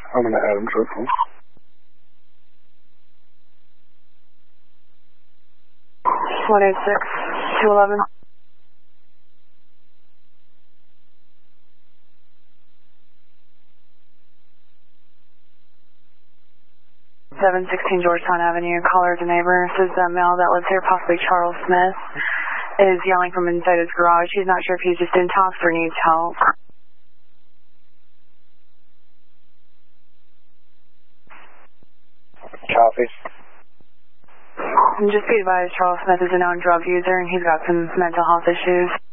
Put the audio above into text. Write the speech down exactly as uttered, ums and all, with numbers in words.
I'm going to add him to the phone. one eight six, two eleven. seven sixteen Georgetown Avenue. Caller is a neighbor. Says that male that lives here, possibly Charles Smith, is yelling from inside his garage. He's not sure if he's just intox or needs help. Copy. And just be advised, Charles Smith is a known drug user and he's got some mental health issues.